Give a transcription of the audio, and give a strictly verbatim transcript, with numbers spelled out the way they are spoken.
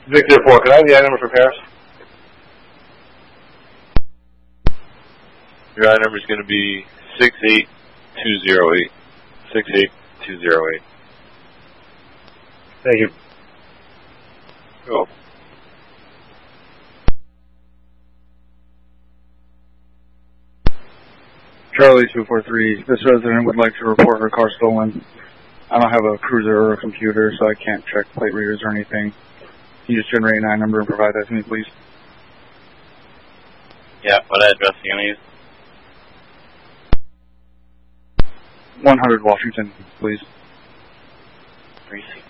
Victor four, can I have the item number for Paris? Your item number is going to be six eight two zero eight. six eight two zero eight. Thank you. Cool. Charlie two four three, this resident would like to report her car stolen. I don't have a cruiser or a computer, so I can't check plate readers or anything. Can you just generate an I number and provide that to me, please? Yeah, what address are you going to use? one hundred Washington, please. three six